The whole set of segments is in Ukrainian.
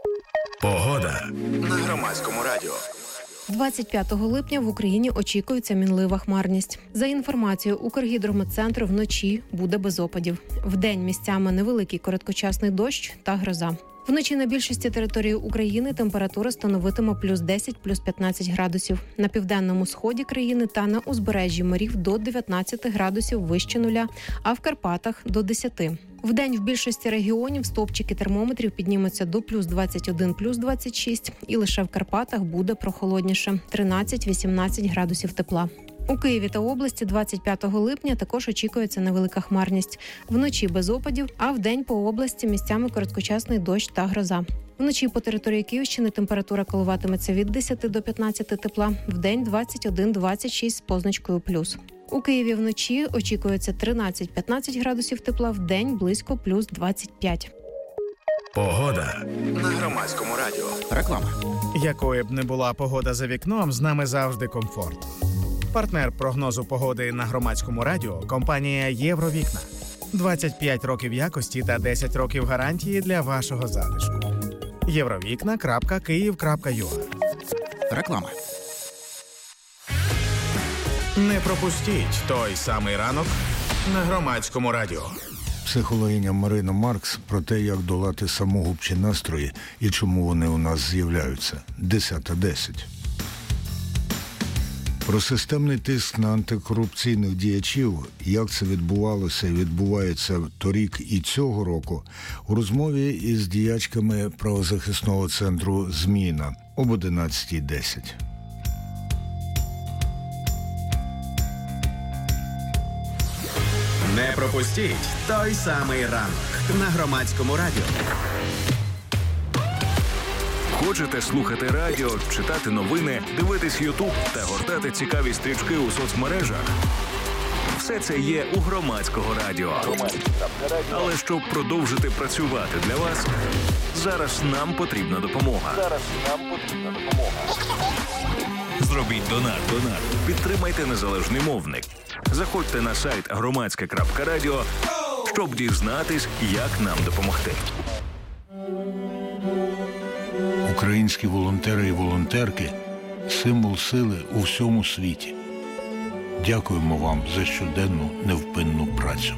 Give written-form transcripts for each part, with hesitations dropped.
Погода на Громадському радіо. 25 липня в Україні очікується мінлива хмарність. За інформацією Укргідрометцентру, вночі буде без опадів. Вдень місцями невеликий короткочасний дощ та гроза. Вночі на більшості території України температура становитиме плюс 10, плюс 15 градусів. На південному сході країни та на узбережжі морів до 19 градусів вище нуля, а в Карпатах до 10. Вдень в більшості регіонів стовпчики термометрів піднімуться до плюс 21, плюс 26, і лише в Карпатах буде прохолодніше – 13-18 градусів тепла. У Києві та області 25 липня також очікується невелика хмарність. Вночі без опадів, а вдень по області місцями короткочасний дощ та гроза. Вночі по території Київщини температура коливатиметься від 10 до 15 тепла, вдень 21-26 з позначкою плюс. У Києві вночі очікується 13-15 градусів тепла, вдень близько плюс 25. Погода на Громадському радіо. Реклама. Якою б не була погода за вікном, з нами завжди комфорт. Партнер прогнозу погоди на Громадському радіо – компанія «Євровікна». 25 років якості та 10 років гарантії для вашого затишку. Євровікна.Київ.ua. Реклама. Не пропустіть той самий ранок на Громадському радіо. Психологиня Марина Маркс про те, як долати самогубчі настрої і чому вони у нас з'являються. 10:10. Про системний тиск на антикорупційних діячів, як це відбувалося і відбувається торік і цього року, у розмові із діячками правозахисного центру «Зміна» об 11:10. Не пропустіть той самий ранок на Громадському радіо. Хочете слухати радіо, читати новини, дивитись Ютуб та гортати цікаві стрічки у соцмережах? Все це є у Громадського радіо. Але щоб продовжити працювати для вас, зараз нам потрібна допомога. Зробіть донат. Підтримайте незалежний мовник. Заходьте на сайт громадське.радіо, щоб дізнатись, як нам допомогти. Українські волонтери і волонтерки – символ сили у всьому світі. Дякуємо вам за щоденну невпинну працю.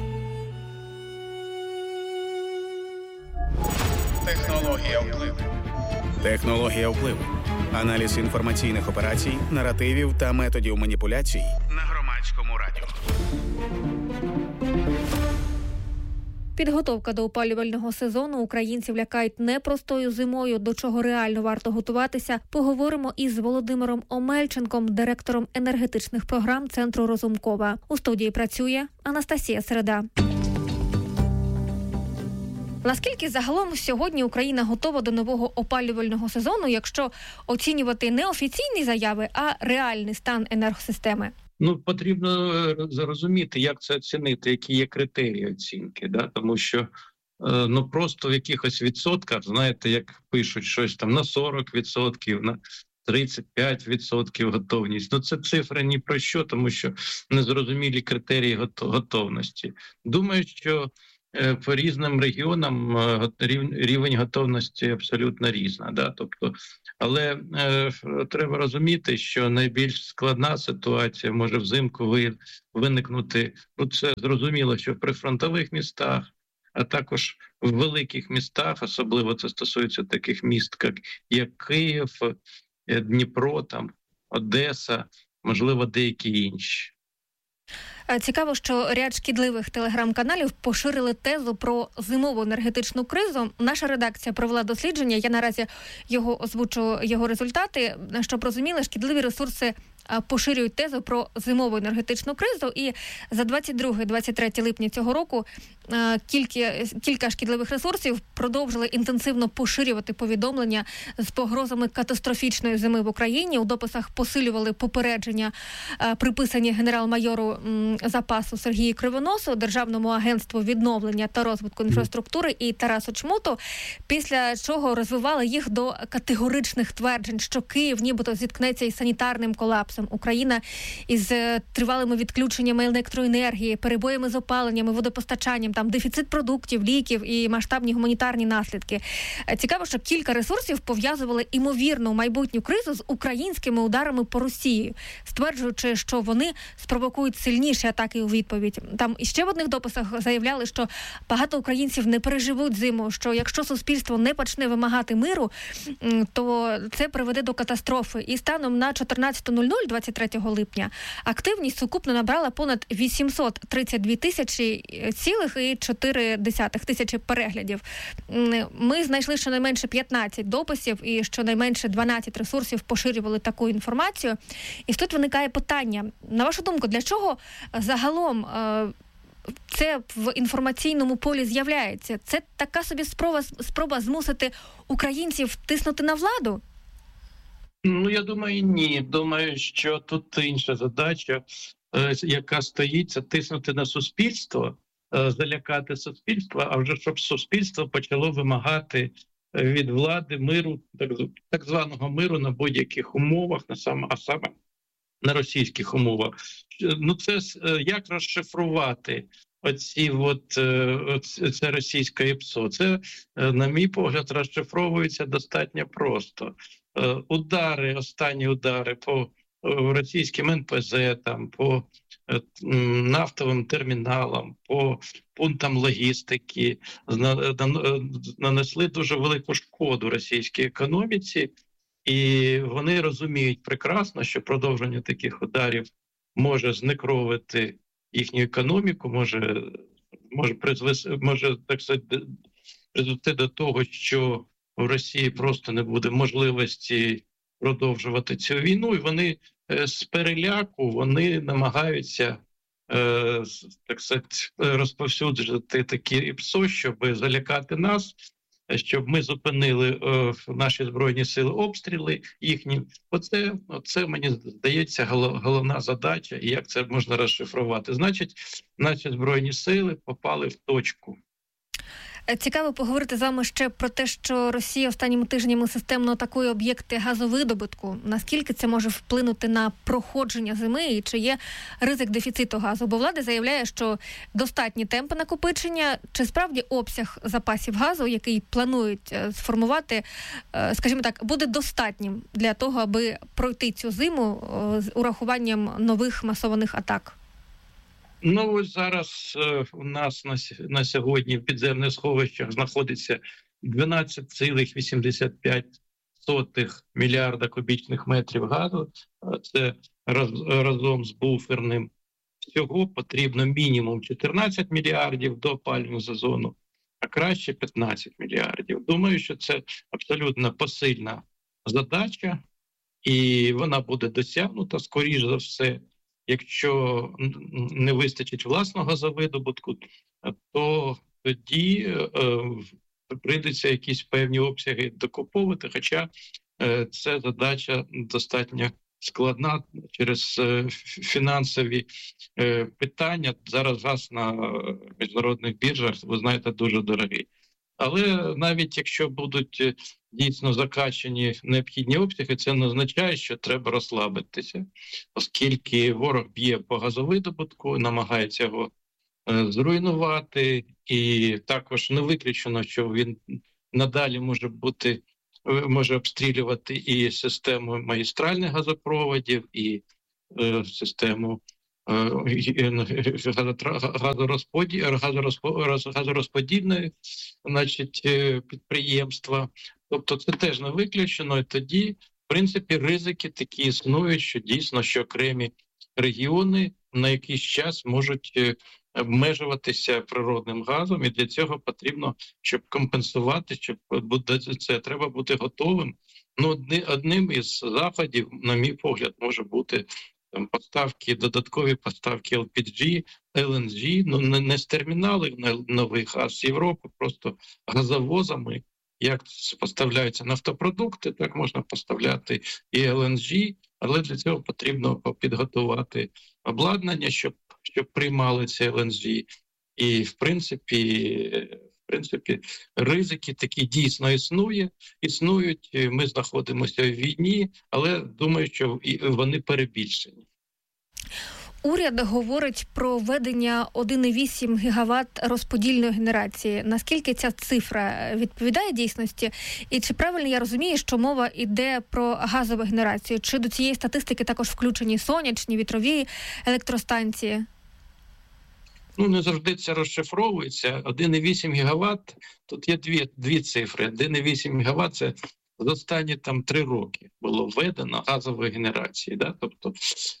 Технологія впливу. Технологія впливу. Аналіз інформаційних операцій, наративів та методів маніпуляцій на Громадському радіо. Підготовка до опалювального сезону українців лякають непростою зимою, до чого реально варто готуватися. Поговоримо із Володимиром Омельченком, директором енергетичних програм Центру Розумкова. У студії працює Анастасія Середа. Наскільки загалом сьогодні Україна готова до нового опалювального сезону, якщо оцінювати не офіційні заяви, а реальний стан енергосистеми? Потрібно зрозуміти, як це оцінити, які є критерії оцінки, да? Тому що просто в якихось відсотках, знаєте, як пишуть щось там на 40%, на 35% готовність. Це цифри ні про що, тому що незрозумілі критерії готовності. Думаю, що по різним регіонам рівень готовності абсолютно різна. Да? Але треба розуміти, що найбільш складна ситуація може взимку виникнути. Це зрозуміло, що в прифронтових містах, а також в великих містах, особливо це стосується таких міст, як Київ, Дніпро, Одеса, можливо, деякі інші. Цікаво, що ряд шкідливих телеграм-каналів поширили тезу про зимову енергетичну кризу. Наша редакція провела дослідження, я наразі озвучу його результати. Щоб розуміли, шкідливі ресурси поширюють тезу про зимову енергетичну кризу, і за 22-23 липня цього року кілька шкідливих ресурсів продовжили інтенсивно поширювати повідомлення з погрозами катастрофічної зими в Україні. У дописах посилювали попередження, приписані генерал-майору запасу Сергію Кривоносу, Державному агентству відновлення та розвитку інфраструктури і Тарасу Чмуту, після чого розвивали їх до категоричних тверджень, що Київ нібито зіткнеться із санітарним колапсом. Україна із тривалими відключеннями електроенергії, перебоями з опаленням, водопостачанням, там дефіцит продуктів, ліків і масштабні гуманітарні наслідки. Цікаво, що кілька ресурсів пов'язували імовірну майбутню кризу з українськими ударами по Росії, стверджуючи, що вони спровокують сильніші атаки у відповідь. Там іще в одних дописах заявляли, що багато українців не переживуть зиму, що якщо суспільство не почне вимагати миру, то це приведе до катастрофи. І станом на 14:00 23 липня активність сукупно набрала понад 832 тисячі цілих і 4 тисячі переглядів. Ми знайшли щонайменше 15 дописів і щонайменше 12 ресурсів поширювали таку інформацію. І тут виникає питання. На вашу думку, для чого загалом це в інформаційному полі з'являється? Це така собі спроба змусити українців тиснути на владу? Я думаю, ні. Думаю, що тут інша задача, яка стоїть, це тиснути на суспільство, залякати суспільство, а вже щоб суспільство почало вимагати від влади миру, так званого миру на будь-яких умовах, а саме на російських умовах. Це як розшифрувати це російське ІПСО? Це, на мій погляд, розшифровується достатньо просто. Останні удари по російським НПЗ, по нафтовим терміналам, по пунктам логістики нанесли дуже велику шкоду російській економіці, і вони розуміють прекрасно, що продовження таких ударів може знекровити їхню економіку, може так сказати, призвести до того, що в Росії просто не буде можливості продовжувати цю війну, і вони з переляку намагаються так сказати, розповсюджувати такі ІПСО, щоб залякати нас, щоб ми зупинили наші Збройні сили обстріли їхні. Оце мені здається, головна задача, і як це можна розшифрувати. Значить, наші Збройні сили попали в точку. Цікаво поговорити з вами ще про те, що Росія останніми тижнями системно атакує об'єкти газовидобутку. Наскільки це може вплинути на проходження зими і чи є ризик дефіциту газу? Бо влада заявляє, що достатні темпи накопичення. Чи справді обсяг запасів газу, який планують сформувати, скажімо так, буде достатнім для того, аби пройти цю зиму з урахуванням нових масованих атак? Ось зараз у нас на сьогодні в підземних сховищах знаходиться 12,85 мільярда кубічних метрів газу. Це разом з буферним. Всього потрібно мінімум 14 мільярдів до опалювального сезону, а краще 15 мільярдів. Думаю, що це абсолютно посильна задача, і вона буде досягнута, скоріш за все. Якщо не вистачить власного газовидобутку, то тоді прийдеться якісь певні обсяги докуповувати, хоча це задача достатньо складна через фінансові питання. Зараз газ на міжнародних біржах, ви знаєте, дуже дорогий. Але навіть якщо будуть дійсно закачені необхідні обсяги, це не означає, що треба розслабитися, оскільки ворог б'є по газовидобутку, намагається його зруйнувати, і також не виключено, що він надалі може обстрілювати і систему магістральних газопроводів, і систему газорозподільної, підприємства. Тобто це теж не виключено, і тоді, в принципі, ризики такі існують, що дійсно, що окремі регіони на якийсь час можуть обмежуватися природним газом, і для цього потрібно, щоб компенсувати, щоб це треба бути готовим. Одним із заходів, на мій погляд, може бути додаткові поставки LPG, LNG, не з терміналів нових, а з Європи, просто газовозами. Як поставляються нафтопродукти, так можна поставляти і LNG, але для цього потрібно підготувати обладнання, щоб приймали це ЛНЖ. І, в принципі, ризики такі дійсно існують. Ми знаходимося в війні, але думаю, що вони перебільшені. Уряд говорить про введення 1,8 гігават розподільної генерації. Наскільки ця цифра відповідає дійсності? І чи правильно я розумію, що мова йде про газову генерацію? Чи до цієї статистики також включені сонячні, вітрові електростанції? Не завжди це розшифровується. 1,8 гігават, тут є дві цифри. 1,8 гігават – це за останні 3 роки було введено газової генерації. Да? Тобто,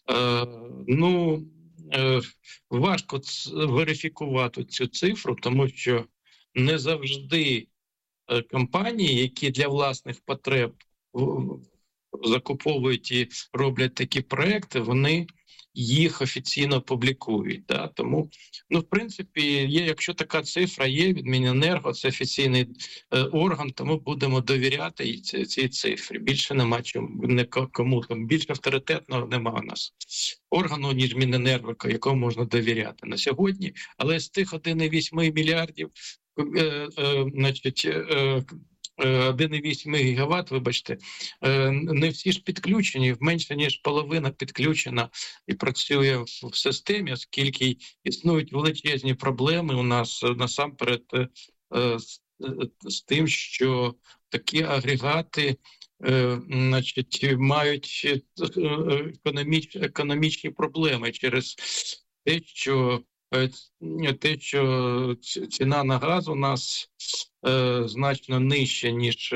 важко верифікувати цю цифру, тому що не завжди компанії, які для власних потреб закуповують і роблять такі проекти, вони їх офіційно публікують. Да? Тому, в принципі, якщо така цифра є від Міненерго, це офіційний орган, тому будемо довіряти цій цифрі. Більше нема кому там, більш авторитетного нема у нас органу, ніж Міненерго, якому можна довіряти на сьогодні. Але з тих 1,8 мільярдів, 1,8 гігават, вибачте, не всі ж підключені, менше ніж половина підключена і працює в системі, оскільки існують величезні проблеми у нас насамперед з тим, що такі агрегати мають економічні проблеми через те, що ціна на газ у нас значно нижча, ніж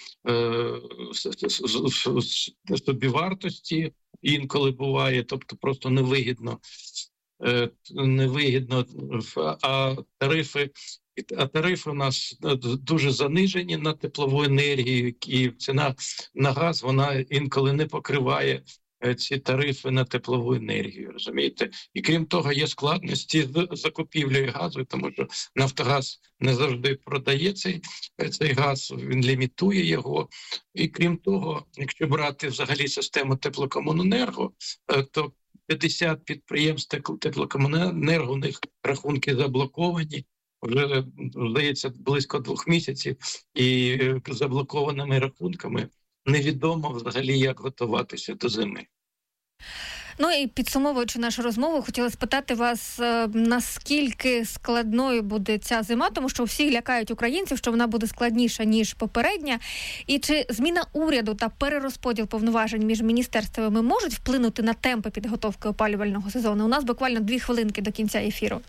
собівартості інколи буває, тобто просто невигідно, а тарифи у нас дуже занижені на теплову енергію, і ціна на газ, вона інколи не покриває ці тарифи на теплову енергію, розумієте? І крім того, є складності з закупівлею газу, тому що Нафтогаз не завжди продає цей газ, він лімітує його. І крім того, якщо брати взагалі систему теплокомуненерго, то 50 підприємств теплокомуненерго, у них рахунки заблоковані, вже, здається, близько 2 місяців, і заблокованими рахунками невідомо взагалі, як готуватися до зими. І підсумовуючи нашу розмову, хотіла спитати вас, наскільки складною буде ця зима, тому що всі лякають українців, що вона буде складніша, ніж попередня. І чи зміна уряду та перерозподіл повноважень між міністерствами можуть вплинути на темпи підготовки опалювального сезону? У нас буквально 2 хвилинки до кінця ефіру.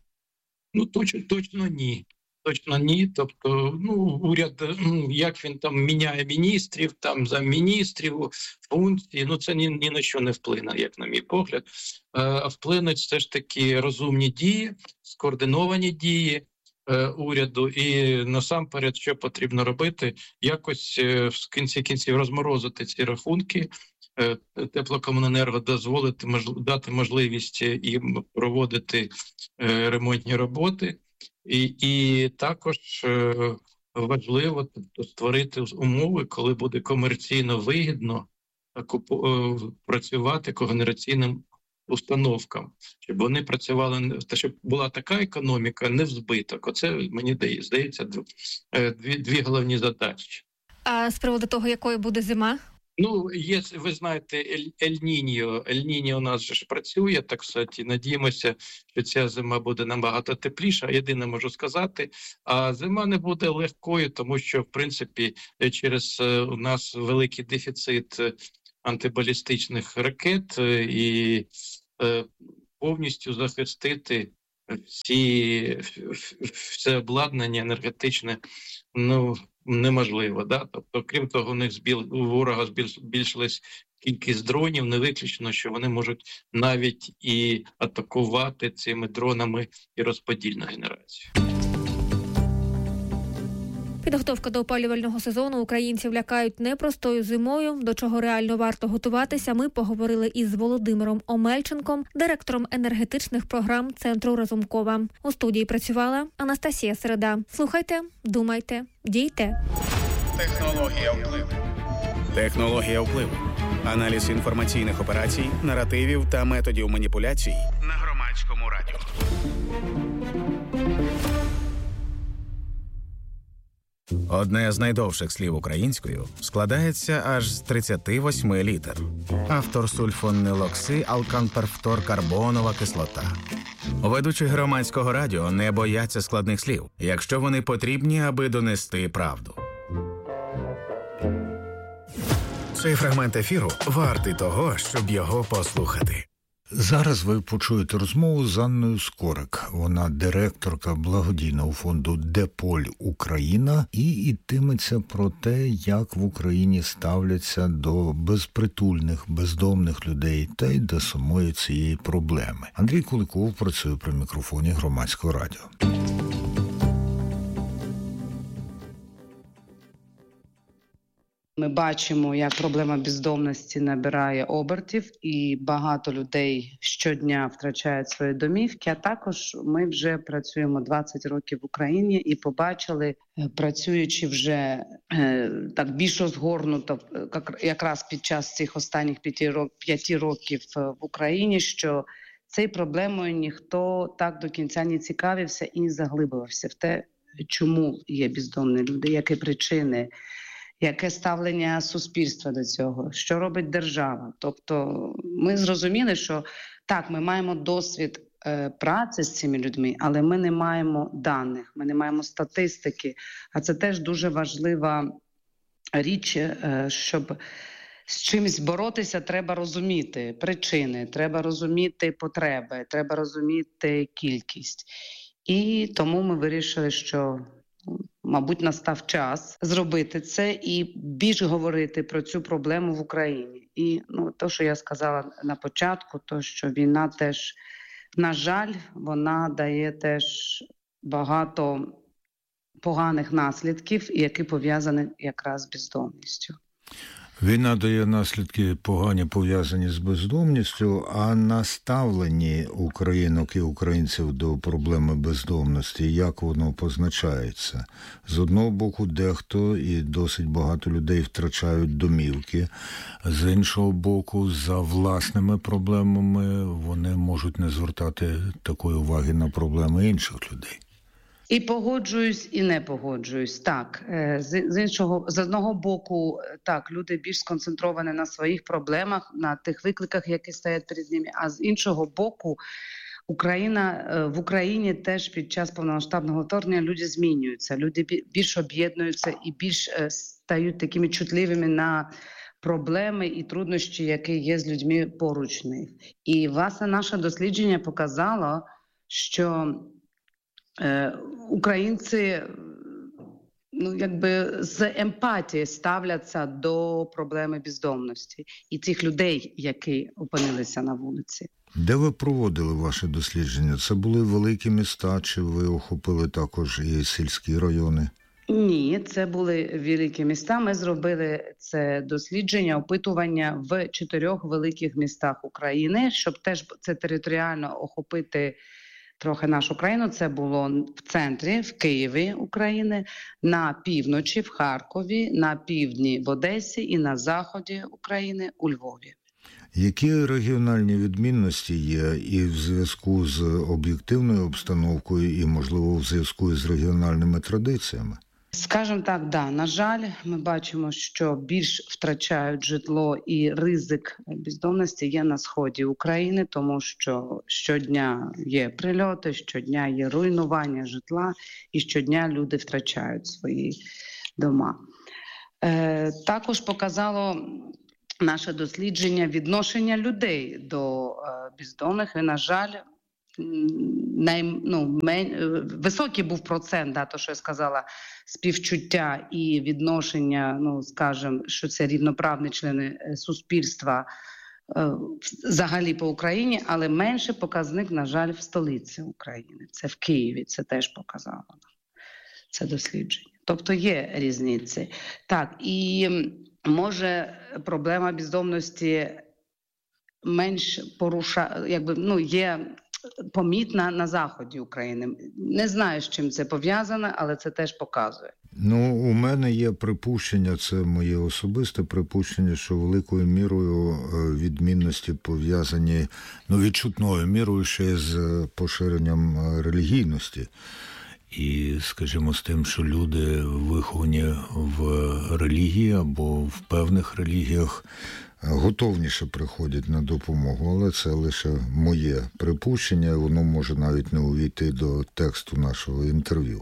Точно ні. Точно ні. Тобто, уряд, як він там міняє міністрів, там замміністрів, функції, це ні на що не вплине, як на мій погляд. А вплинуть все ж таки розумні дії, скоординовані дії уряду. І насамперед, що потрібно робити, якось в кінці кінців розморозити ці рахунки, теплокомуненерго дати можливість їм проводити ремонтні роботи. І також важливо створити умови, коли буде комерційно вигідно працювати когенераційним установкам, щоб вони працювали, щоб була така економіка, не в збиток. Оце, мені здається, дві головні задачі. А з приводу того, якою буде зима? Є, ви знаєте, Ель-Ніньо. Ель-Ніньо у нас же ж працює, так сказати, надіємося, що ця зима буде набагато тепліша. Єдине можу сказати, а зима не буде легкою, тому що, в принципі, через у нас великий дефіцит антибалістичних ракет і повністю захистити все обладнання енергетичне, неможливо, да? Тобто, крім того, у ворога збільшилась кількість дронів, не виключно, що вони можуть навіть і атакувати цими дронами і розподільну генерацію. Підготовка до опалювального сезону українців лякають непростою зимою, до чого реально варто готуватися. Ми поговорили із Володимиром Омельченком, директором енергетичних програм Центру Разумкова. У студії працювала Анастасія Середа. Слухайте, думайте, дійте. Технологія впливу. Аналіз інформаційних операцій, наративів та методів маніпуляцій на Громадському радіо. Одне з найдовших слів українською складається аж з 38 літер. Автор сульфонилоксиалканперфторкарбонова кислота. Ведучі Громадського радіо не бояться складних слів, якщо вони потрібні, аби донести правду. Цей фрагмент ефіру вартий того, щоб його послухати. Зараз ви почуєте розмову з Анною Скорик. Вона директорка благодійного фонду «Деполь Україна» і йтиметься про те, як в Україні ставляться до безпритульних, бездомних людей та й до самої цієї проблеми. Андрій Куликов працює при мікрофоні Громадського радіо. Ми бачимо, як проблема бездомності набирає обертів, і багато людей щодня втрачають свої домівки. А також ми вже працюємо 20 років в Україні і побачили, працюючи вже так більш розгорнуто, якраз під час цих останніх 5 років в Україні, що цією проблемою ніхто так до кінця не цікавився і не заглиблювався в те, чому є бездомні люди, які причини, яке ставлення суспільства до цього, що робить держава. Тобто ми зрозуміли, що так, ми маємо досвід праці з цими людьми, але ми не маємо даних, ми не маємо статистики. А це теж дуже важлива річ, щоб з чимось боротися, треба розуміти причини, треба розуміти потреби, треба розуміти кількість. І тому ми вирішили, що мабуть, настав час зробити це і більше говорити про цю проблему в Україні. І те, що я сказала на початку, то що війна теж, на жаль, вона дає теж багато поганих наслідків, які пов'язані якраз з бездомністю. Війна дає наслідки погані, пов'язані з бездомністю, а на ставленні українок і українців до проблеми бездомності, як воно позначається? З одного боку, дехто і досить багато людей втрачають домівки, з іншого боку, за власними проблемами вони можуть не звертати такої уваги на проблеми інших людей. І погоджуюсь, і не погоджуюсь. Так, з одного боку, так, люди більш сконцентровані на своїх проблемах, на тих викликах, які стоять перед ними, а з іншого боку, в Україні теж під час повномасштабного вторгнення люди змінюються, люди більш об'єднуються і більш стають такими чутливими на проблеми і труднощі, які є з людьми поруч них. І, власне, наше дослідження показало, що українці з емпатією ставляться до проблеми бездомності і тих людей, які опинилися на вулиці. Де ви проводили ваше дослідження? Це були великі міста, чи ви охопили також і сільські райони? Ні, це були великі міста. Ми зробили це дослідження, опитування в 4 великих містах України, щоб теж це територіально охопити трохи нашу країну. Це було в центрі, в Києві України, на півночі, в Харкові, на півдні в Одесі і на заході України у Львові. Які регіональні відмінності є і в зв'язку з об'єктивною обстановкою, і, можливо, в зв'язку з регіональними традиціями? Скажімо так, да, на жаль, ми бачимо, що більш втрачають житло і ризик бездомності є на сході України, тому що щодня є прильоти, щодня є руйнування житла і щодня люди втрачають свої дома. Також показало наше дослідження відношення людей до бездомних, і, на жаль, високий був процент, то, що я сказала, співчуття і відношення, скажімо, що це рівноправні члени суспільства взагалі по Україні, але менше показник, на жаль, в столиці України. Це в Києві, це теж показало це дослідження. Тобто є різниці. Так, і може проблема бездомності менш порушає, є помітна на заході України. Не знаю, з чим це пов'язано, але це теж показує. Ну, у мене є припущення, це моє особисте припущення, що великою мірою відмінності пов'язані, відчутною мірою ще з поширенням релігійності. І, скажімо, з тим, що люди виховані в релігії або в певних релігіях готовніше приходять на допомогу, але це лише моє припущення, воно може навіть не увійти до тексту нашого інтерв'ю.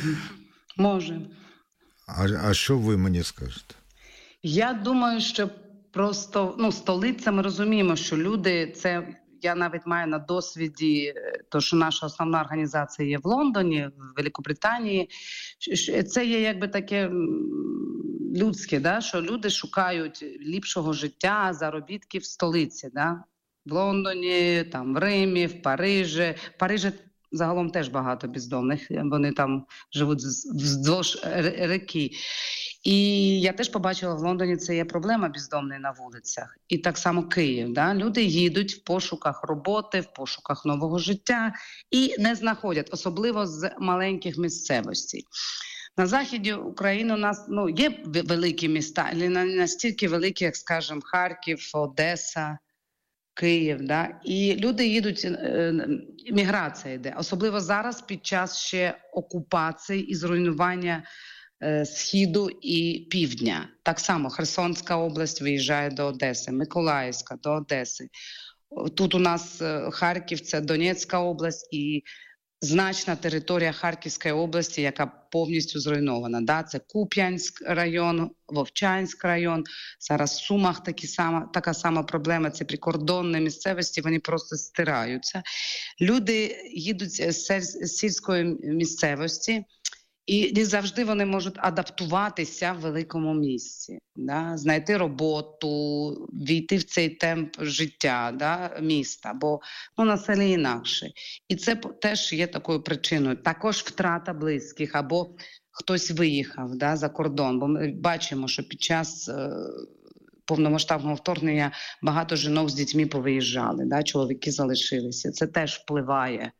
Може. А що ви мені скажете? Я думаю, що просто, столиця, ми розуміємо, що люди, це я навіть маю на досвіді, то що наша основна організація є в Лондоні, в Великобританії, це є якби таке людське, да, що люди шукають ліпшого життя, заробітків в столиці, да? В Лондоні, там, в Римі, в Парижі. В Парижі загалом теж багато бездомних, вони там живуть вздовж реки. І я теж побачила, в Лондоні це є проблема бездомної на вулицях. І так само Київ. Да? Люди їдуть в пошуках роботи, в пошуках нового життя і не знаходять, особливо з маленьких місцевостей. На заході України у нас є великі міста, але не настільки великі, як, скажімо, Харків, Одеса, Київ. Да? І люди їдуть, міграція йде. Особливо зараз під час ще окупації і зруйнування Східу і Півдня. Так само Херсонська область виїжджає до Одеси, Миколаївська до Одеси. Тут у нас Харків – це Донецька область і значна територія Харківської області, яка повністю зруйнована. Да? Це Куп'янськ район, Вовчанськ район. Зараз в Сумах така сама проблема. Це прикордонні місцевості, вони просто стираються. Люди їдуть з сільської місцевості, і не завжди вони можуть адаптуватися в великому місці, да? Знайти роботу, війти в цей темп життя, да? Міста, бо на селі інакше. І це теж є такою причиною. Також втрата близьких або хтось виїхав, да, за кордон. Бо ми бачимо, що під час повномасштабного вторгнення багато жінок з дітьми повиїжджали, да? Чоловіки залишилися. Це теж впливає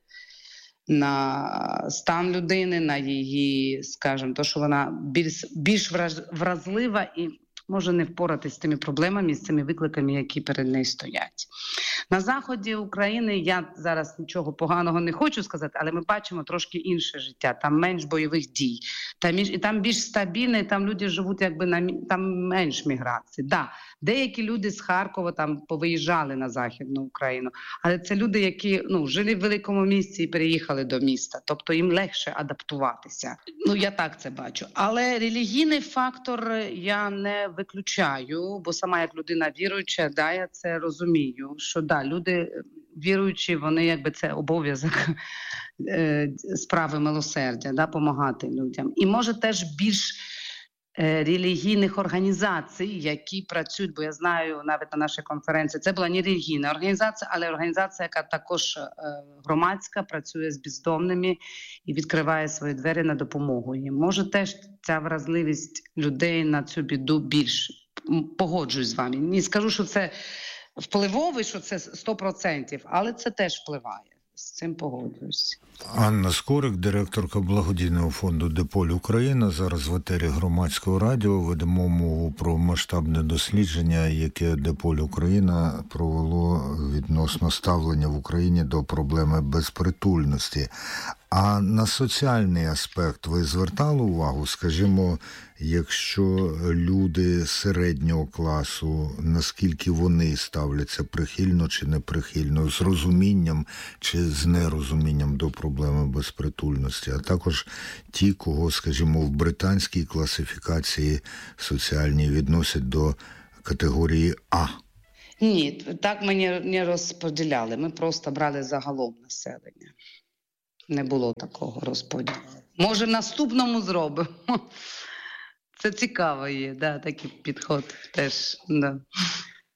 на стан людини, на її, скажімо, то, що вона більш вразлива і може не впоратись з тими проблемами, з цими викликами, які перед нею стоять. На заході України я зараз нічого поганого не хочу сказати, але ми бачимо трошки інше життя, там менш бойових дій, там більш стабільно, і там люди живуть там менш міграції. Да, деякі люди з Харкова там повиїжджали на Західну Україну, але це люди, які жили в великому місті і переїхали до міста, тобто їм легше адаптуватися. Я так це бачу. Але релігійний фактор я не виключаю, бо сама як людина віруюча, да, я це розумію, що да, люди віруючі, вони якби це обов'язок справи милосердя, да, допомагати людям. І може теж більш релігійних організацій, які працюють, бо я знаю навіть на нашій конференції, це була не релігійна організація, але організація, яка також громадська, працює з бездомними і відкриває свої двері на допомогу їм. Може теж ця вразливість людей на цю біду більш. Погоджуюсь з вами. Не скажу, що це впливовий, що це 100%, але це теж впливає. З цим погоджуюсь. Анна Скорик, директорка благодійного фонду «Деполь Україна», зараз в етері Громадського радіо. Ведемо мову про масштабне дослідження, яке «Деполь Україна» провело відносно ставлення в Україні до проблеми безпритульності. А на соціальний аспект ви звертали увагу? Скажімо, якщо люди середнього класу, наскільки вони ставляться прихильно чи неприхильно, з розумінням чи з нерозумінням до проблеми безпритульності, а також ті, кого, скажімо, в британській класифікації соціальній відносять до категорії А? Ні, так ми не розподіляли, ми просто брали загалом населення. Не було такого розподілу. Може, в наступному зробимо. Це цікаво є, да, такий підход теж. Да.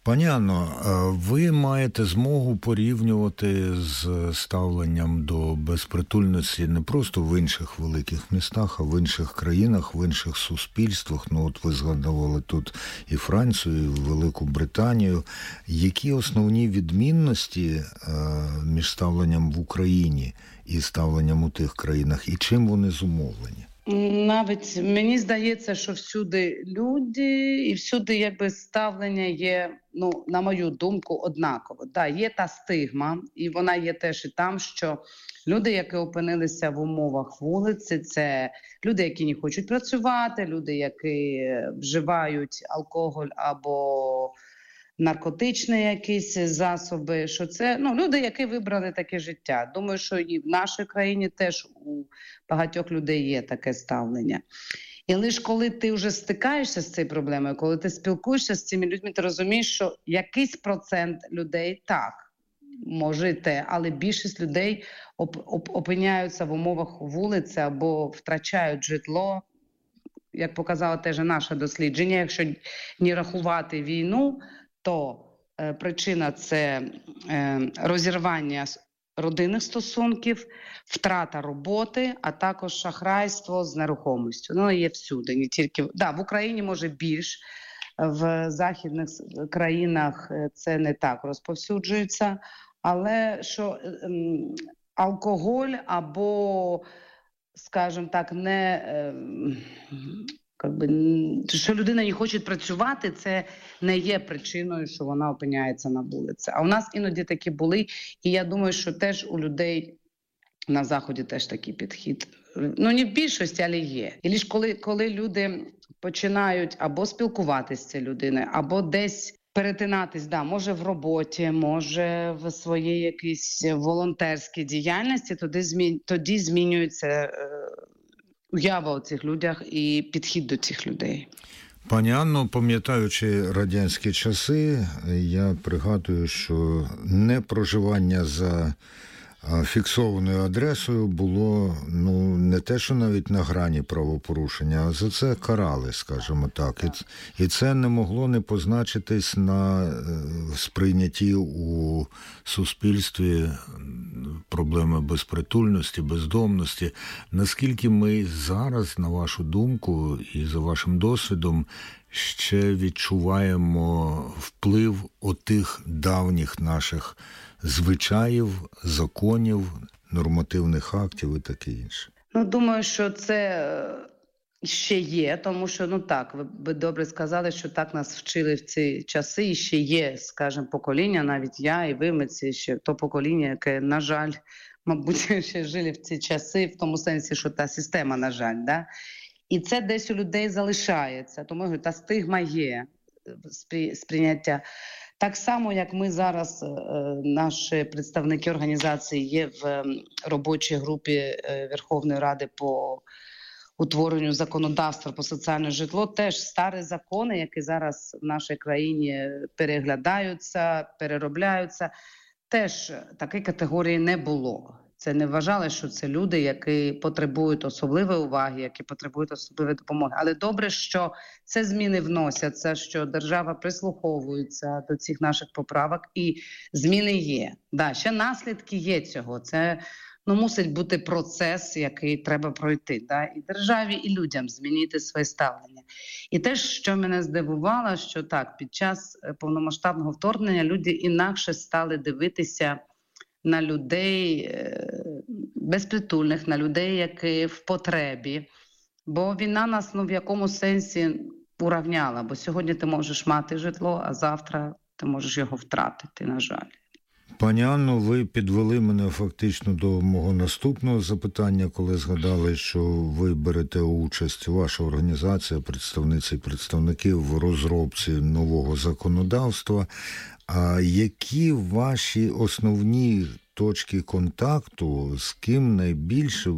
Пані Анно, ви маєте змогу порівнювати з ставленням до безпритульності не просто в інших великих містах, а в інших країнах, в інших суспільствах. Ну, от ви згадували тут і Францію, і Велику Британію. Які основні відмінності між ставленням в Україні і ставленням у тих країнах, і чим вони зумовлені? Навіть мені здається, що всюди люди і всюди якби ставлення є, ну, на мою думку, однаково. Да, є та стигма, і вона є теж і там, що люди, які опинилися в умовах вулиці, це люди, які не хочуть працювати, люди, які вживають алкоголь або наркотичні якісь засоби, що це люди, які вибрали таке життя. Думаю, що і в нашій країні теж у багатьох людей є таке ставлення. І лише коли ти вже стикаєшся з цією проблемою, коли ти спілкуєшся з цими людьми, ти розумієш, що якийсь процент людей так, може те, але більшість людей опиняються в умовах вулиці або втрачають житло. Як показало теж наше дослідження, якщо не рахувати війну, то причина – це розірвання родинних стосунків, втрата роботи, а також шахрайство з нерухомістю. Є всюди, не тільки в Україні може більш, в західних країнах це не так розповсюджується, але що алкоголь або, скажімо так, що людина не хоче працювати, це не є причиною, що вона опиняється на вулиці. А у нас іноді такі були, і я думаю, що теж у людей на Заході теж такий підхід. Не в більшості, але є. І лише коли люди починають або спілкуватися з цією людиною, або десь перетинатись, може в роботі, може в своїй якійсь волонтерській діяльності, тоді змінюється уява у цих людях і підхід до цих людей. Пані Анно, пам'ятаючи радянські часи, я пригадую, що не проживання за фіксованою адресою було, не те, що навіть на грані правопорушення, а за це карали, скажімо так. І це не могло не позначитись на сприйнятті у суспільстві проблеми безпритульності, бездомності. Наскільки ми зараз, на вашу думку і за вашим досвідом, ще відчуваємо вплив отих давніх наших звичаїв, законів, нормативних актів і таке інше? Думаю, що це ще є, тому що, ви добре сказали, що так нас вчили в ці часи, і ще є, скажімо, покоління, навіть я і ви, ми це ще то покоління, яке, на жаль, мабуть, ще жили в ці часи, в тому сенсі, що та система, на жаль, І це десь у людей залишається, тому та стигма є, сприйняття. Так само, як ми зараз, наші представники організації є в робочій групі Верховної Ради по утворенню законодавства про соціальне житло, теж старі закони, які зараз в нашій країні переглядаються, переробляються, теж такої категорії не було. Це не вважали, що це люди, які потребують особливої уваги, які потребують особливої допомоги. Але добре, що це зміни вносяться, що держава прислуховується до цих наших поправок і зміни є. Ще наслідки є цього. Це мусить бути процес, який треба пройти. І державі, і людям змінити своє ставлення. І те, що мене здивувало, що так, під час повномасштабного вторгнення люди інакше стали дивитися на людей безпритульних, на людей, які в потребі. Бо війна нас в якомусь сенсі урівняла. Бо сьогодні ти можеш мати житло, а завтра ти можеш його втратити, на жаль. Пані Анно, ви підвели мене фактично до мого наступного запитання, коли згадали, що ви берете участь, ваша організація, представниці і представники в розробці нового законодавства. А які ваші основні точки контакту, з ким найбільше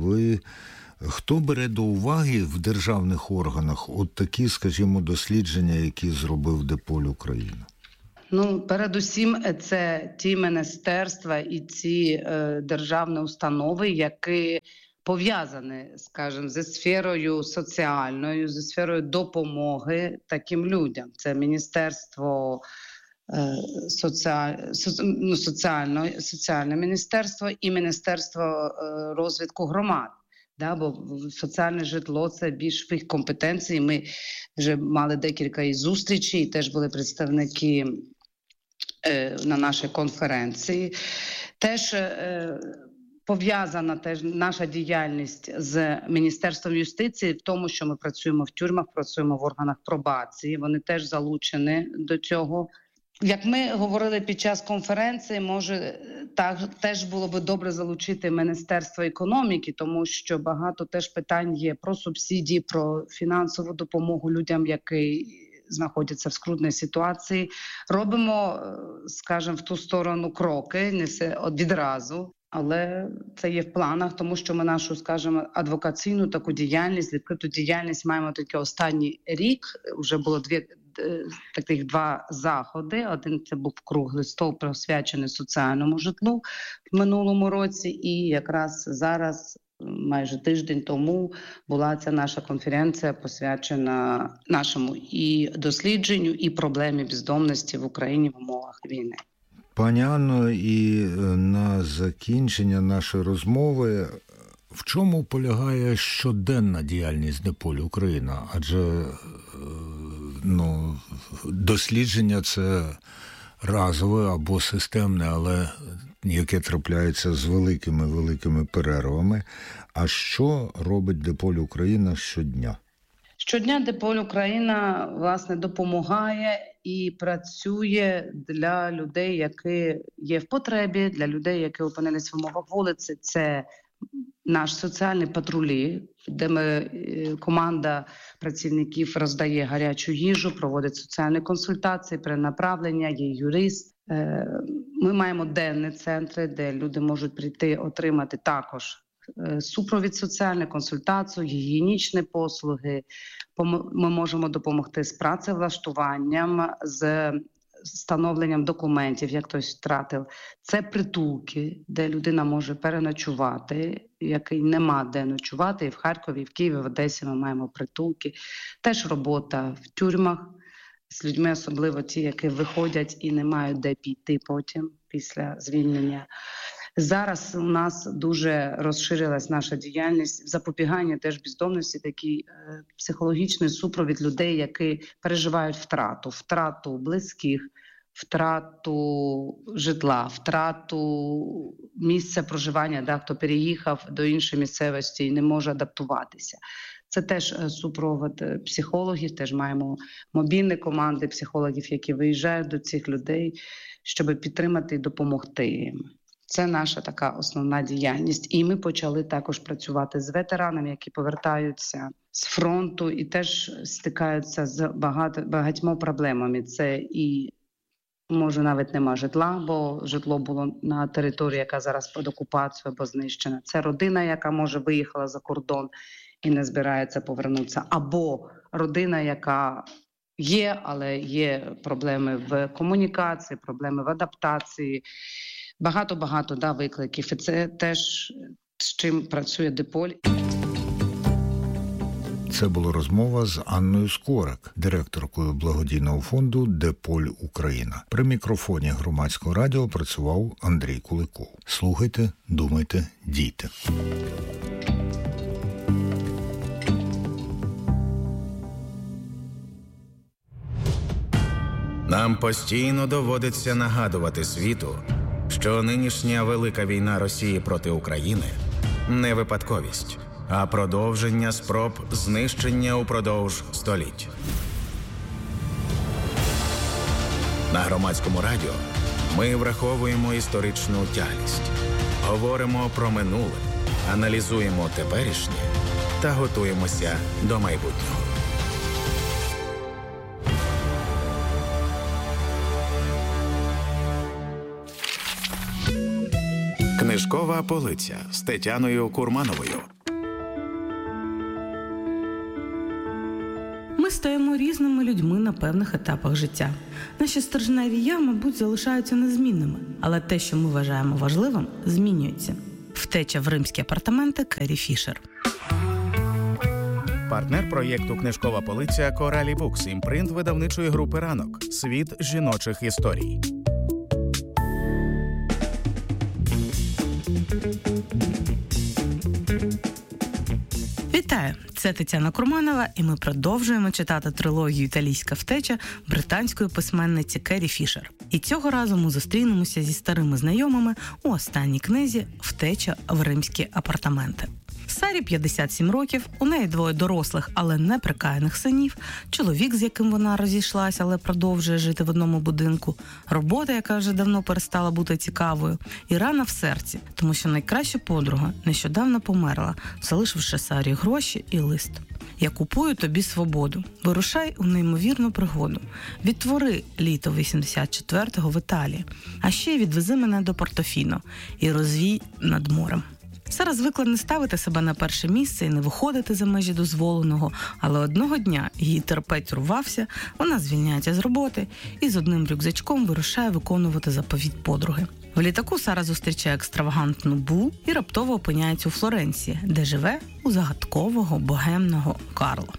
хто бере до уваги в державних органах от такі, скажімо, дослідження, які зробив Деполь Україна? Передусім, це ті міністерства і ці державні установи, які пов'язані, скажімо, зі сферою соціальною, зі сферою допомоги таким людям. Це Міністерство соціальне міністерство і Міністерство розвитку громад. Да, бо соціальне житло – це більш в їх компетенції. Ми вже мали декілька і зустрічей, теж були представники на нашій конференції. Теж пов'язана теж наша діяльність з Міністерством юстиції в тому, що ми працюємо в тюрмах, працюємо в органах пробації. Вони теж залучені до цього. Як ми говорили під час конференції, може, теж було би добре залучити Міністерство економіки, тому що багато теж питань є про субсидії, про фінансову допомогу людям, які знаходяться в скрутній ситуації. Робимо, скажімо, в ту сторону кроки, не все відразу, але це є в планах, тому що ми нашу, скажімо, адвокаційну таку діяльність, відкриту діяльність маємо тільки останній рік. Вже було таких два заходи. Один це був круглий стол, присвячений соціальному житлу в минулому році, і якраз зараз, майже тиждень тому, була ця наша конференція, посвячена нашому і дослідженню, і проблемі бездомності в Україні в умовах війни. Пані Анно, і на закінчення нашої розмови, в чому полягає щоденна діяльність Деполь Україна? Адже дослідження – це разове або системне, але яке трапляється з великими перервами. А що робить Деполь Україна щодня? Щодня Деполь Україна, власне, допомагає і працює для людей, які є в потребі, для людей, які опинились в умовах вулиці. Це наш соціальний патрулі, де команда працівників роздає гарячу їжу, проводить соціальні консультації, перенаправлення, є юрист. Ми маємо денні центри, де люди можуть прийти, отримати також супровід соціальної, консультацію, гігієнічні послуги. Ми можемо допомогти з працевлаштуванням, з встановленням документів, як хтось втратив. Це притулки, де людина може переночувати, який нема де ночувати. І в Харкові, і в Києві, в Одесі ми маємо притулки. Теж робота в тюрмах з людьми, особливо ті, які виходять і не мають де піти потім, після звільнення. Зараз у нас дуже розширилась наша діяльність в запобіганні теж бездомності, такий психологічний супровід людей, які переживають втрату близьких, втрату житла, втрату місця проживання, хто переїхав до іншої місцевості і не може адаптуватися. Це теж супровід психологів, теж маємо мобільні команди психологів, які виїжджають до цих людей, щоб підтримати і допомогти їм. Це наша така основна діяльність. І ми почали також працювати з ветеранами, які повертаються з фронту і теж стикаються з багатьма проблемами. Це і, може, навіть нема житла, бо житло було на території, яка зараз під окупацією або знищена. Це родина, яка, може, виїхала за кордон і не збирається повернутися. Або родина, яка є, але є проблеми в комунікації, проблеми в адаптації. Багато викликів. І це теж з чим працює Деполь. Це була розмова з Анною Скорик, директоркою благодійного фонду «Деполь Україна». При мікрофоні Громадського радіо працював Андрій Куликов. Слухайте, думайте, дійте. Нам постійно доводиться нагадувати світу, що нинішня велика війна Росії проти України – не випадковість, а продовження спроб знищення упродовж століть. На Громадському радіо ми враховуємо історичну тяглість, говоримо про минуле, аналізуємо теперішнє та готуємося до майбутнього. Книжкова полиця з Тетяною Курмановою. Ми стаємо різними людьми на певних етапах життя. Наші стержневі «я», мабуть, залишаються незмінними. Але те, що ми вважаємо важливим, змінюється. Втеча в римські апартаменти Керрі Фішер. Партнер проєкту «Книжкова полиця» Коралі Букс, імпринт видавничої групи «Ранок». Світ жіночих історій. Вітаю! Це Тетяна Курманова, і ми продовжуємо читати трилогію «Італійська втеча» британської письменниці Керрі Фішер. І цього разу ми зустрінемося зі старими знайомими у останній книзі «Втеча в римські апартаменти». Сарі 57 років, у неї 2 дорослих, але неприкаяних синів, чоловік, з яким вона розійшлася, але продовжує жити в одному будинку, робота, яка вже давно перестала бути цікавою, і рана в серці, тому що найкраща подруга нещодавно померла, залишивши Сарі гроші і лист. «Я купую тобі свободу. Вирушай у неймовірну пригоду. Відтвори літо 84-го в Італії. А ще відвези мене до Портофіно і розвій над морем». Сара звикла не ставити себе на перше місце і не виходити за межі дозволеного, але одного дня її терпець урвався, вона звільняється з роботи і з одним рюкзачком вирушає виконувати заповідь подруги. В літаку Сара зустрічає екстравагантну Бу і раптово опиняється у Флоренції, де живе у загадкового богемного Карло.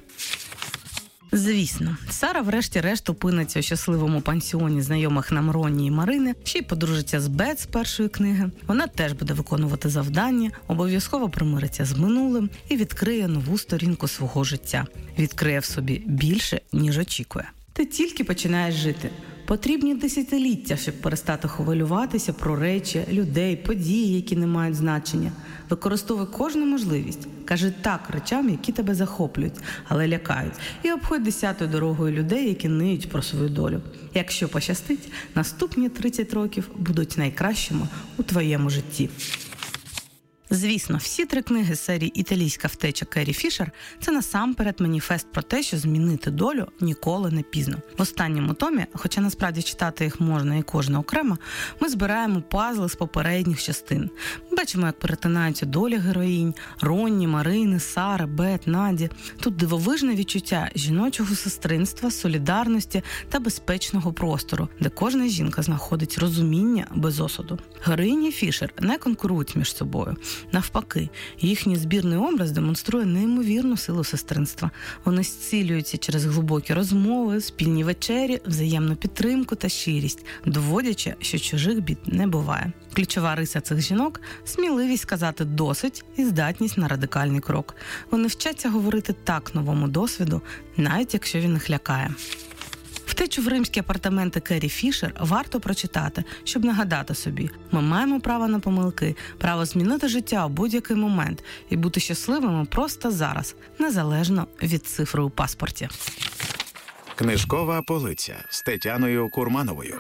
Звісно, Сара врешті-решт опиниться у щасливому пансіоні знайомих нам Ронні і Марини, ще й подружиться з Бет з першої книги. Вона теж буде виконувати завдання, обов'язково примириться з минулим і відкриє нову сторінку свого життя. Відкриє в собі більше, ніж очікує. Ти тільки починаєш жити. Потрібні десятиліття, щоб перестати хвилюватися про речі, людей, події, які не мають значення. Використовуй кожну можливість. Кажи так речам, які тебе захоплюють, але лякають. І обходь 10-ю дорогою людей, які ниють про свою долю. Якщо пощастить, наступні 30 років будуть найкращими у твоєму житті. Звісно, всі 3 книги серії «Італійська втеча» Керрі Фішер – це насамперед маніфест про те, що змінити долю ніколи не пізно. В останньому томі, хоча насправді читати їх можна і кожна окремо, ми збираємо пазли з попередніх частин. Ми бачимо, як перетинаються долі героїнь – Ронні, Марини, Сари, Бет, Наді. Тут дивовижне відчуття жіночого сестринства, солідарності та безпечного простору, де кожна жінка знаходить розуміння без осуду. Героїні Фішер не конкурують між собою. Навпаки, їхній збірний образ демонструє неймовірну силу сестринства. Вони зцілюються через глибокі розмови, спільні вечері, взаємну підтримку та щирість, доводячи, що чужих бід не буває. Ключова риса цих жінок – сміливість сказати «досить» і здатність на радикальний крок. Вони вчаться говорити «так» новому досвіду, навіть якщо він їх лякає. «Втечу в римські апартаменти» Керрі Фішер варто прочитати, щоб нагадати собі, ми маємо право на помилки, право змінити життя у будь-який момент і бути щасливими просто зараз, незалежно від цифри у паспорті. Книжкова полиця з Тетяною Курмановою.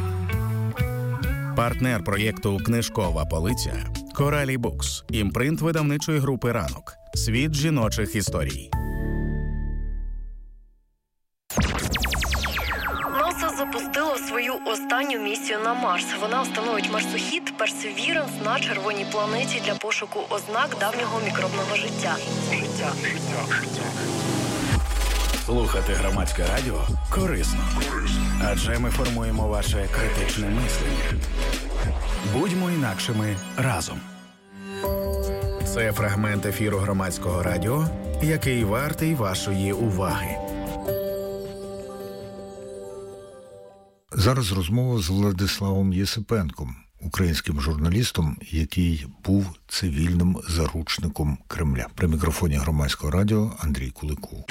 Партнер проєкту «Книжкова полиця» Коралі Букс, імпринт видавничої групи «Ранок». Світ жіночих історій. НАСА запустила свою останню місію на Марс. Вона встановить марсохід Perseverance на червоній планеті для пошуку ознак давнього мікробного життя. Слухати громадське радіо корисно. Адже ми формуємо ваше критичне мислення. Будьмо інакшими разом. Це фрагмент ефіру громадського радіо, який вартий вашої уваги. Зараз розмова з Владиславом Єсипенком, українським журналістом, який був цивільним заручником Кремля. При мікрофоні громадського радіо Андрій Куликов.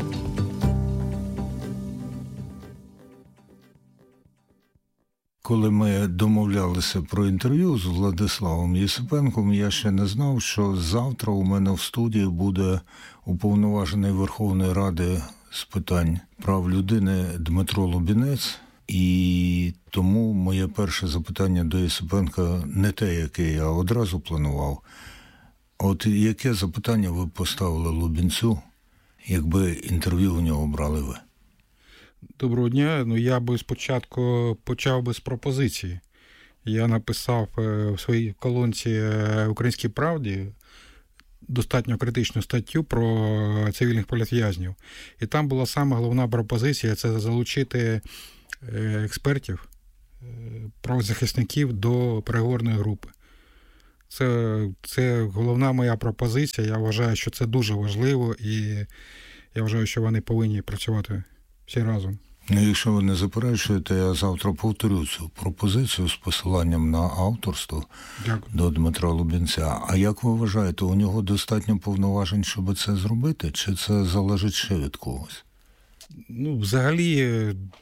Коли ми домовлялися про інтерв'ю з Владиславом Єсипенком, я ще не знав, що завтра у мене в студії буде уповноважений Верховної Ради з питань прав людини Дмитро Лубінець. І тому моє перше запитання до Єсипенка не те, яке я одразу планував. От яке запитання ви поставили Лубінцю, якби інтерв'ю у нього брали ви? Доброго дня. Я би спочатку почав би з пропозиції. Я написав в своїй колонці «Українській правді» достатньо критичну статтю про цивільних політв'язнів. І там була сама головна пропозиція – це залучити експертів, правозахисників до переговорної групи. Це головна моя пропозиція. Я вважаю, що це дуже важливо, і я вважаю, що вони повинні працювати всі разом. Ну, якщо ви не заперечуєте, я завтра повторю цю пропозицію з посиланням на авторство. Дякую. До Дмитра Лубінця. А як ви вважаєте, у нього достатньо повноважень, щоб це зробити? Чи це залежить ще від когось? Ну, взагалі,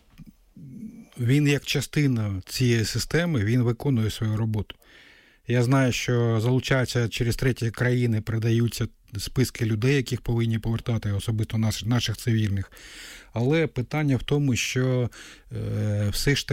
він як частина цієї системи, він виконує свою роботу. Я знаю, що залучаються через треті країни, передаються списки людей, яких повинні повертати, особисто наших цивільних. Але питання в тому, що все ж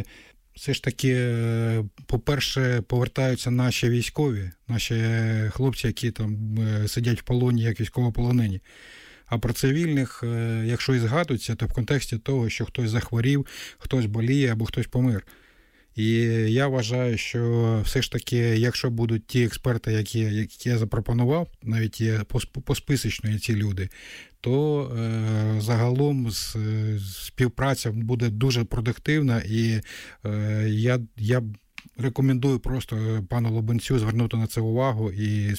таки, по-перше, повертаються наші військові, наші хлопці, які там сидять в полоні, як військовополонені. А про цивільних, якщо і згадується, то в контексті того, що хтось захворів, хтось боліє або хтось помер. І я вважаю, що все ж таки, якщо будуть ті експерти, які я запропонував, навіть є посписочно ці люди, то загалом співпраця буде дуже продуктивна, і я рекомендую просто пану Лубенцю звернути на це увагу і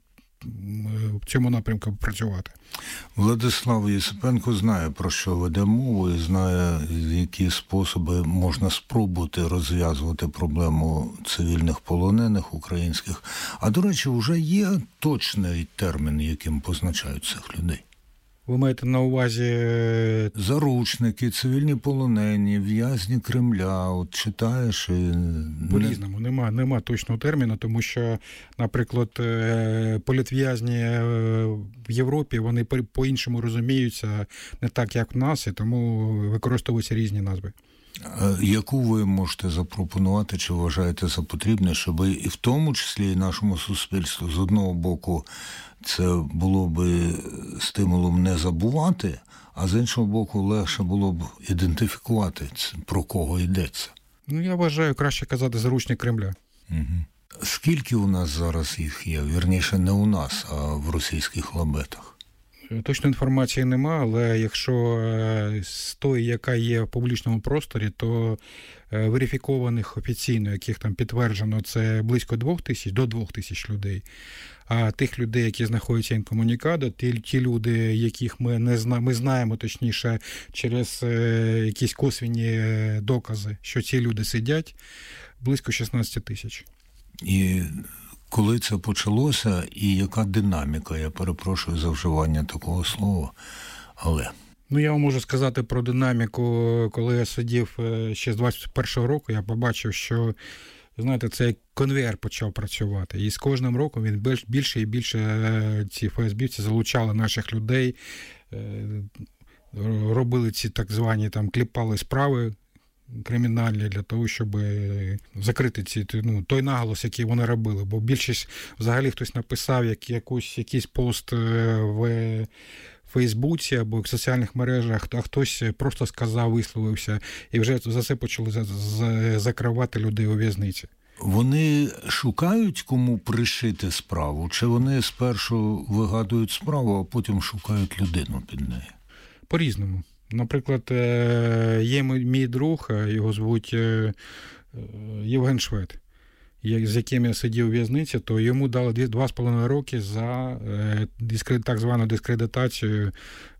в цьому напрямку працювати. Владислав Єсипенко знає, про що веде мову, і знає, які способи можна спробувати розв'язувати проблему цивільних полонених українських. А, до речі, вже є точний термін, яким позначають цих людей? Ви маєте на увазі заручники, цивільні полонені, в'язні Кремля, от читаєш і... По-різному, нема точного терміну, тому що, наприклад, політв'язні в Європі, вони по-іншому розуміються не так, як в нас, і тому використовуються різні назви. Яку ви можете запропонувати, чи вважаєте за потрібне, щоб і в тому числі і нашому суспільству, з одного боку, це було б стимулом не забувати, а з іншого боку, легше було б ідентифікувати, про кого йдеться? Ну, я вважаю, краще казати заручник Кремля. Угу. Скільки у нас зараз їх є? Вірніше, не у нас, а в російських лабетах? Точної інформації нема, але якщо з тої, яка є в публічному просторі, то верифікованих офіційно, яких там підтверджено, це близько 2000 до 2000 людей. А тих людей, які знаходяться інкомунікадо, ті люди, яких ми знаємо, точніше, через якісь косвенні докази, що ці люди сидять, близько 16 тисяч. І коли це почалося, і яка динаміка? Я перепрошую за вживання такого слова, але... Ну, я вам можу сказати про динаміку. Коли я сидів ще з 21-го року, я побачив, що, знаєте, цей конвейер почав працювати. І з кожним роком він більше і більше, ці ФСБівці залучали наших людей, робили ці так звані, там, кліпали справи кримінальні для того, щоб закрити той наголос, який вони робили. Бо більшість, взагалі, хтось написав якийсь пост в Фейсбуці або в соціальних мережах, а хтось просто сказав, висловився, і вже за це почали закривати людей у в'язниці. Вони шукають, кому пришити справу, чи вони спершу вигадують справу, а потім шукають людину під нею? По-різному. Наприклад, є мій друг, його звуть Євген Швед, з яким я сидів у в'язниці, то йому дали 2,5 роки за так звану дискредитацію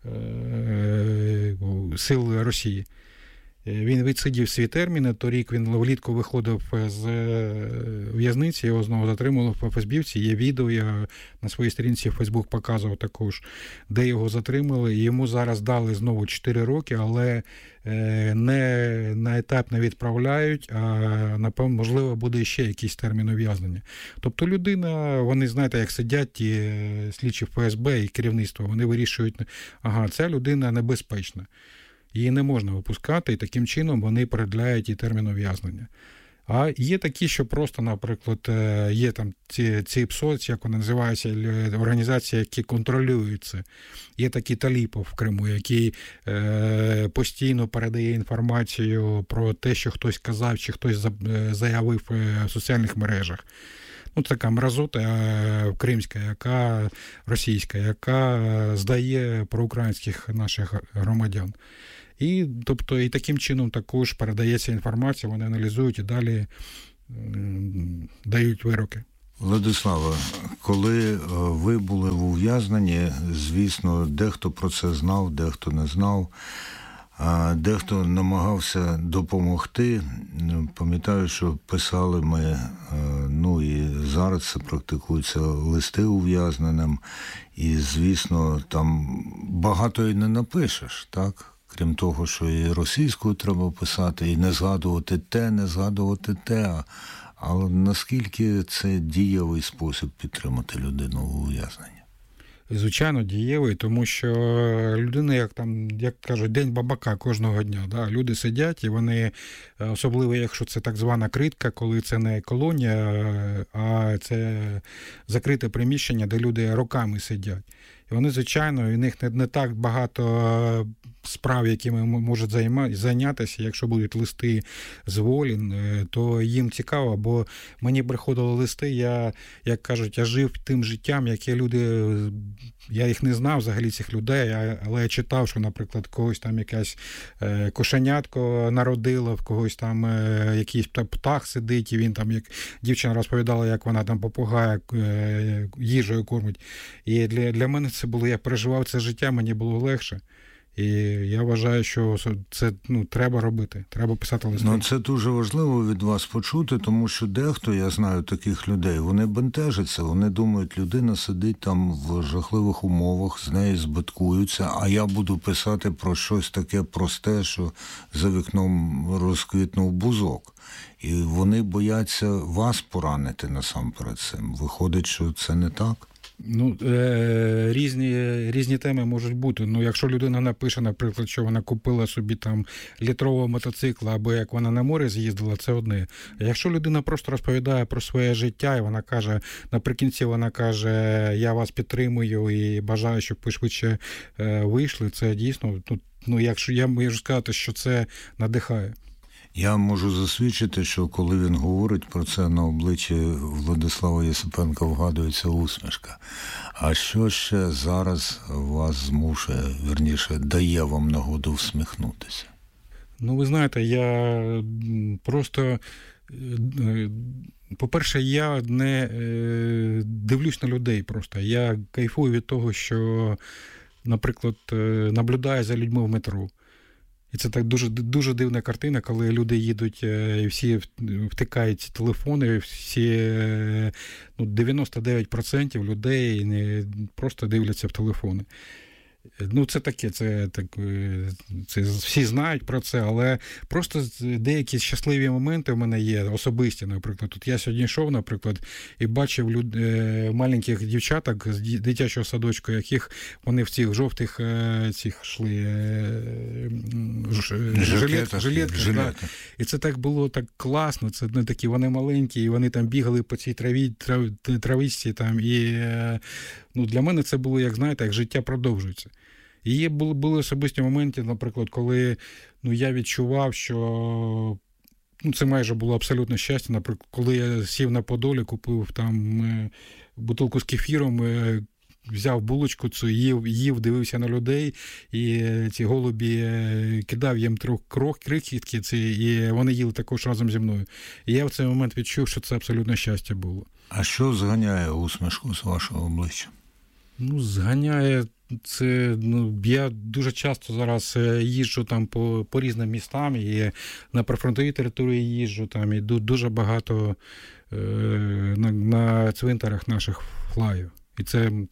сил Росії. Він відсидів свій термін, торік він влітку виходив з в'язниці, його знову затримали в ФСБівці. Є відео, я на своїй сторінці в Фейсбук показував також, де його затримали. І йому зараз дали знову 4 роки, але не на етап не відправляють, а, напевно, можливо, буде ще якийсь термін ув'язнення. Тобто людина, вони, знаєте, як сидять ті слідчі ФСБ і керівництво, вони вирішують, ага, ця людина небезпечна. Її не можна випускати, і таким чином вони продляють і термін ув'язнення. А є такі, що просто, наприклад, є там ці ПСОЦ, як вони називаються, організації, які контролюють це. Є такий Таліпов в Криму, який постійно передає інформацію про те, що хтось казав, чи хтось заявив в соціальних мережах. Ну, така мразота кримська, російська, яка здає проукраїнських наших громадян. І, тобто, і таким чином також передається інформація, вони аналізують і далі дають вироки. Владислава, коли ви були в ув'язненні, звісно, дехто про це знав, дехто не знав, а дехто намагався допомогти. Пам'ятаю, що писали ми, ну і зараз це практикується, листи ув'язненим, і, звісно, там багато і не напишеш, так? Крім того, що і російською треба писати, і не згадувати те, але наскільки це дієвий спосіб підтримати людину в ув'язненні? Звичайно, дієвий, тому що людина, як кажуть, день бабака кожного дня. Да? Люди сидять і вони, особливо якщо це так звана критка, коли це не колонія, а це закрите приміщення, де люди роками сидять. І вони, звичайно, у них не так багато справ, якими можуть зайнятися. Якщо будуть листи з волі, то їм цікаво, бо мені приходили листи, як кажуть, я жив тим життям, яке люди, я їх не знав взагалі, цих людей, але я читав, що, наприклад, когось там якась кошенятко народило, в когось там якийсь птах сидить, і він там, як дівчина розповідала, як вона там попугая їжею кормить. І для мене це було, я переживав це життя, мені було легше. І я вважаю, що це треба робити, треба писати листи. Це дуже важливо від вас почути, тому що дехто, я знаю таких людей, вони бентежаться, вони думають, людина сидить там в жахливих умовах, з нею збиткуються, а я буду писати про щось таке просте, що за вікном розквітнув бузок. І вони бояться вас поранити насамперед цим. Виходить, що це не так? Різні теми можуть бути. Якщо людина напише, наприклад, що вона купила собі там літрового мотоцикла, або як вона на море з'їздила, це одне. А якщо людина просто розповідає про своє життя, і вона каже, наприкінці вона каже, я вас підтримую і бажаю, щоб ви швидше вийшли, це дійсно, якщо я можу сказати, що це надихає. Я можу засвідчити, що коли він говорить про це, на обличчі Владислава Єсипенка вгадується усмішка. А що ще зараз вас змушує, вірніше, дає вам нагоду всміхнутися? Ви знаєте, я просто, по-перше, я не дивлюсь на людей просто. Я кайфую від того, що, наприклад, наблюдаю за людьми в метро. І це так дуже дивна картина, коли люди їдуть і всі втикають телефони, всі 99% людей не просто дивляться в телефони. Це таке, це всі знають про це, але просто деякі щасливі моменти в мене є, особисті, наприклад. Тут я сьогодні йшов, наприклад, і бачив маленьких дівчаток з дитячого садочку, яких вони в цих жовтих жилетках. Да. І це так було так класно, це такі, вони маленькі, і вони там бігали по цій травичці там, і для мене це було, як знаєте, як життя продовжується. І були особисті моменти, наприклад, коли я відчував, що це майже було абсолютно щастя. Наприклад, коли я сів на Подолі, купив там бутилку з кефіром, взяв булочку цю, їв, дивився на людей, і ці голубі кидав їм крихітки, і вони їли також разом зі мною. І я в цей момент відчув, що це абсолютно щастя було. А що зганяє усмішку з вашого обличчя? Зганяє це, я дуже часто зараз їжджу там по різним містам, і на прифронтовій території їжджу, там, і дуже багато на цвинтарях наших флаїв. І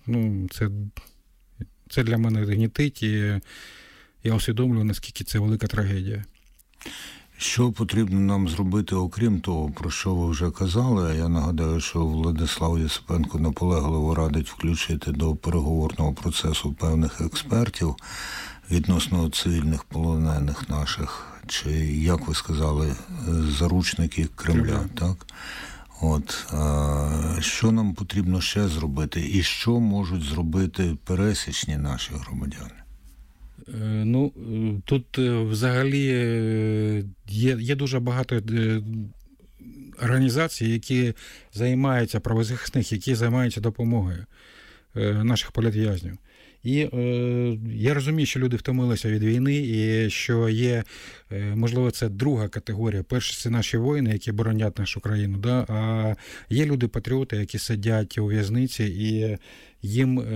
це для мене гнітить, і я усвідомлюю, наскільки це велика трагедія. Що потрібно нам зробити, окрім того, про що ви вже казали? Я нагадаю, що Владислав Єсипенко наполегливо радить включити до переговорного процесу певних експертів відносно цивільних полонених наших, чи, як ви сказали, заручники Кремля, так? Що нам потрібно ще зробити? І що можуть зробити пересічні наші громадяни? Тут взагалі є дуже багато організацій, які займаються, правозахисних, які займаються допомогою наших політв'язнів. І я розумію, що люди втомилися від війни, і що є, можливо, це друга категорія. Перше, це наші воїни, які боронять нашу країну, да? А є люди-патріоти, які сидять у в'язниці, і їм